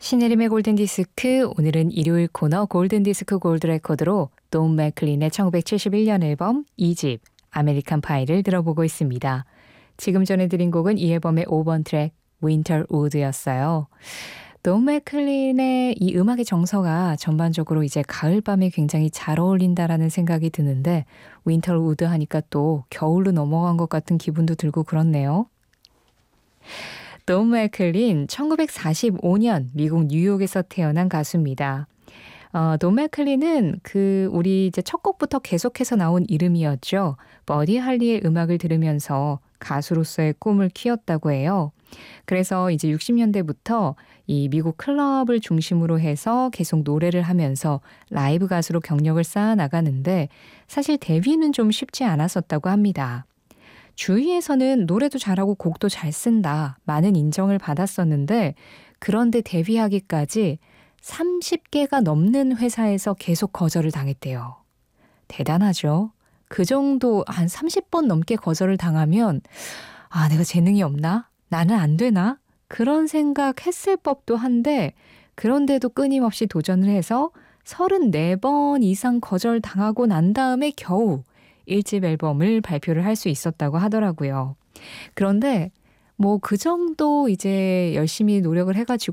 신혜림의 골든디스크, 오늘은 일요일 코너 골든디스크 골드레코드로 돈 맥클린의 1971년 앨범 2집 아메리칸 파이를 들어보고 있습니다. 지금 전해드린 곡은 이 앨범의 5번 트랙 Winter Wood였어요. 돈 맥클린의 이 음악의 정서가 전반적으로 이제 가을밤에 굉장히 잘 어울린다라는 생각이 드는데 Winter Wood 하니까 또 겨울로 넘어간 것 같은 기분도 들고 그렇네요. 돈 맥클린 1945년 미국 뉴욕에서 태어난 가수입니다. 돈 맥클린은 우리 이제 첫 곡부터 계속해서 나온 이름이었죠. 버디 할리의 음악을 들으면서 가수로서의 꿈을 키웠다고 해요. 그래서 이제 60년대부터 이 미국 클럽을 중심으로 해서 계속 노래를 하면서 라이브 가수로 경력을 쌓아 나가는데 사실 데뷔는 좀 쉽지 않았었다고 합니다. 주위에서는 노래도 잘하고 곡도 잘 쓴다, 많은 인정을 받았었는데 그런데 데뷔하기까지 30개가 넘는 회사에서 계속 거절을 당했대요. 대단하죠? 그 정도 한 30번 넘게 거절을 당하면 내가 재능이 없나? 나는 안 되나? 그런 생각했을 법도 한데 그런데도 끊임없이 도전을 해서 34번 이상 거절당하고 난 다음에 겨우 1집 앨범을 발표를 할 수 있었다고 하더라고요. 그런데 그 정도 이제 열심히 노력을 해가지고